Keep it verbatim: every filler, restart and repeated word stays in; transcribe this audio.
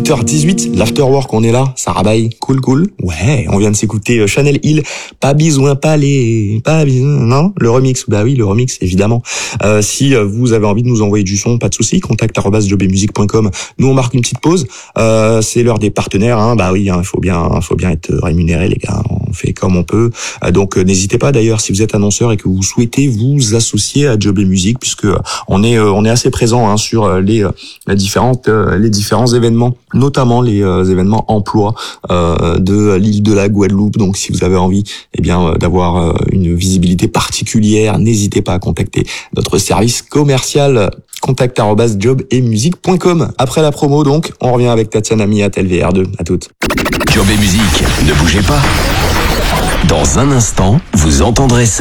huit heures dix-huit, l'afterwork, on est là, ça rabaille, cool cool. Ouais, on vient de s'écouter Chanel Hill, pas besoin, pas les, pas besoin, non, le remix, bah oui, le remix, évidemment. Euh, si vous avez envie de nous envoyer du son, pas de souci, contact arobase jobetmusique point com. Nous on marque une petite pause. Euh, c'est l'heure des partenaires, hein. Bah oui, il hein, faut bien, faut bien être rémunéré, les gars. On fait comme on peut. Euh, donc euh, n'hésitez pas d'ailleurs si vous êtes annonceur et que vous souhaitez vous associer à Job et Musique, puisque euh, on est, euh, on est assez présent hein, sur euh, les, euh, les différentes, euh, les différents événements, notamment les euh, événements emploi euh, de l'île de la Guadeloupe. Donc si vous avez envie, eh bien euh, d'avoir euh, une visibilité particulière, n'hésitez pas à contacter notre service commercial. Contact arobase job et musique point com. Après la promo, donc, on revient avec Tatiana Miat, L V R deux. À toutes. Job et Musique, ne bougez pas. Dans un instant, vous entendrez ça.